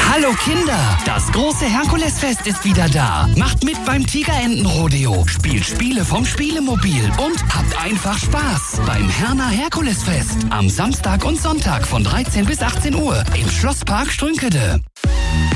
Hallo Kinder, das große Herkulesfest ist wieder da. Macht mit beim Tigerentenrodeo, spielt Spiele vom Spielemobil und habt einfach Spaß beim Herner Herkulesfest. Am Samstag und Sonntag von 13 bis 18 Uhr im Schlosspark Strünkede.